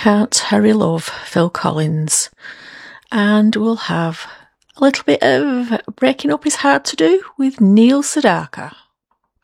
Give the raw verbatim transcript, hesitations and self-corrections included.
Can't Hurry Love, Phil Collins. And we'll have a little bit of Breaking Up Is Hard to Do with Neil Sedaka.